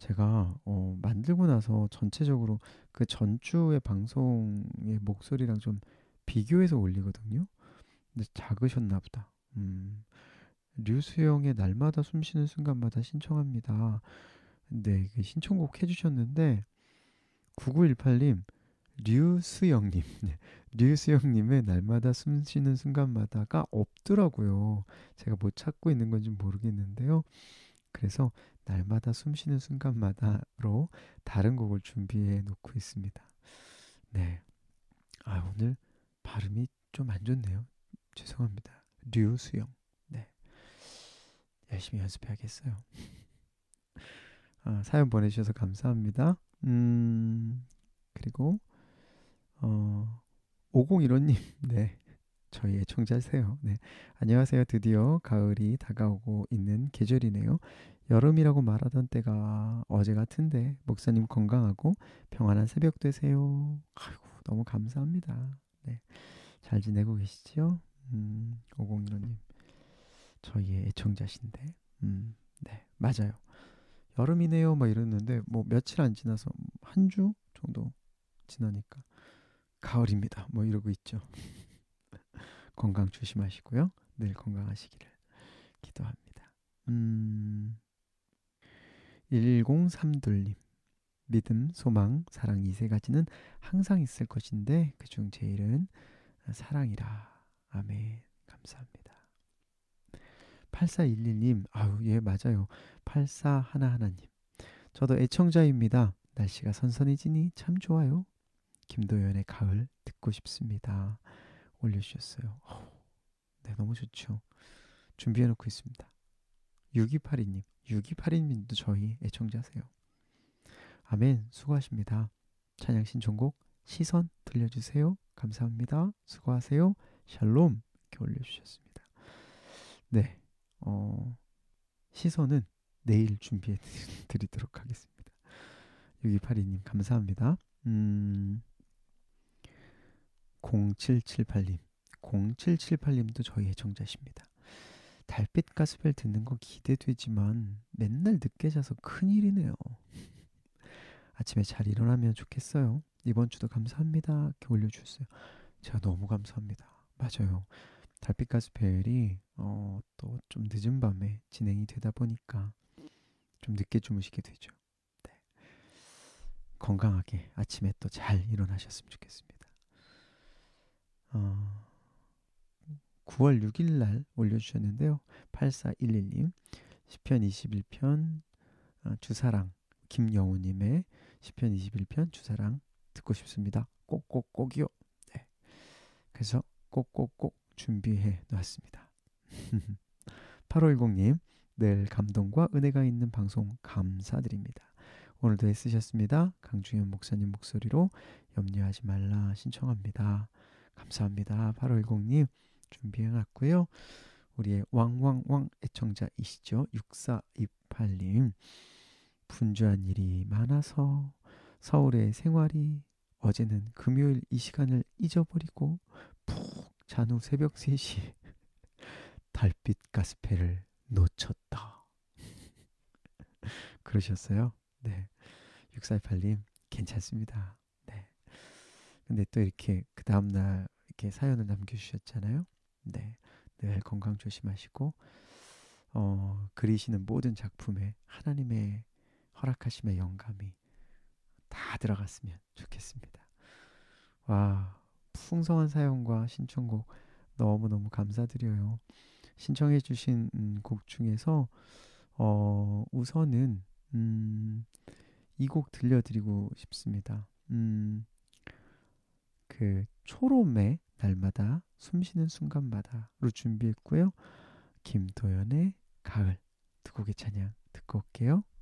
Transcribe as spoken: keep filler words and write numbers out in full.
제가 어, 만들고 나서 전체적으로 그 전주의 방송의 목소리랑 좀 비교해서 올리거든요. 근데 작으셨나 보다. 음, 류수영의 날마다 숨쉬는 순간마다 신청합니다. 네, 그 신청곡 해주셨는데 구구일팔 님, 류수영님, 네, 류수영님의 날마다 숨쉬는 순간마다가 없더라고요. 제가 뭐 찾고 있는 건지 모르겠는데요. 그래서 날마다 숨쉬는 순간마다로 다른 곡을 준비해 놓고 있습니다. 네, 아 오늘 발음이 좀 안 좋네요. 죄송합니다. 류수영. 네, 열심히 연습해야겠어요. 아, 사연 보내주셔서 감사합니다. 음, 그리고 어, 오공일오님, 네, 저희 애청자세요. 네, 안녕하세요. 드디어 가을이 다가오고 있는 계절이네요. 여름이라고 말하던 때가 어제 같은데 목사님 건강하고 평안한 새벽 되세요. 아이고, 너무 감사합니다. 네, 잘 지내고 계시죠? 음, 오공일오님, 저희의 애청자신데, 음, 네, 맞아요. 여름이네요. 막 이랬는데 뭐 며칠 안 지나서 한 주 정도 지나니까 가을입니다. 뭐 이러고 있죠. 건강 조심하시고요. 늘 건강하시기를 기도합니다. 음, 일공삼이님, 믿음, 소망, 사랑 이 세 가지는 항상 있을 것인데 그중 제일은 사랑이라. 아멘. 감사합니다. 팔사일일님, 아유, 예, 맞아요. 팔사일일님, 저도 애청자입니다. 날씨가 선선해지니 참 좋아요. 김도연의 가을 듣고 싶습니다. 올려주셨어요. 어우, 네, 너무 좋죠. 준비해놓고 있습니다. 육이팔이님, 육이팔이님도 저희 애청자세요. 아멘, 수고하십니다. 찬양 신청곡 시선 들려주세요. 감사합니다. 수고하세요. 샬롬 이렇게 올려주셨습니다. 네, 어, 시선은 내일 준비해 드리도록 하겠습니다. 육이팔이님 감사합니다. 음, 공칠칠팔님, 공칠칠팔님도 저희 애청자십니다. 달빛 가스펠 듣는 거 기대되지만 맨날 늦게 자서 큰일이네요. 아침에 잘 일어나면 좋겠어요. 이번 주도 감사합니다. 이렇게 올려주셨어요. 제가 너무 감사합니다. 맞아요. 달빛 가스펠이 어, 또 좀 늦은 밤에 진행이 되다 보니까 좀 늦게 주무시게 되죠. 네. 건강하게 아침에 또 잘 일어나셨으면 좋겠습니다. 어, 구월 육일 날 올려주셨는데요. 팔사일일님, 시편 이십일 편 어, 주사랑, 김영우님의 시편 이십일 편 주사랑 듣고 싶습니다. 꼭꼭꼭이요. 네. 그래서 꼭꼭꼭 준비해 놨습니다. 팔오일공님, 늘 감동과 은혜가 있는 방송 감사드립니다. 오늘도 애쓰셨습니다. 강중현 목사님 목소리로 염려하지 말라 신청합니다. 감사합니다. 팔오일공님 준비해 놨고요. 우리의 왕왕왕 애청자이시죠. 육사이팔님, 분주한 일이 많아서 서울의 생활이 어제는 금요일 이 시간을 잊어버리고 푹 잔 후 새벽 세 시에 달빛 가스펠을 놓쳤다. 그러셨어요? 네. 육사이팔님 괜찮습니다. 네. 근데 또 이렇게 그 다음날 이렇게 사연을 남겨주셨잖아요. 네. 늘 건강 조심하시고 어, 그리시는 모든 작품에 하나님의 허락하심의 영감이 다 들어갔으면 좋겠습니다. 와, 풍성한 사연과 신청곡 너무너무 감사드려요. 신청해주신 음, 곡 중에서 어, 우선은 음, 이 곡 들려드리고 싶습니다. 음, 그 초롬의 날마다 숨쉬는 순간마다로 준비했고요. 김도연의 가을 두 곡의 찬양 듣고 올게요.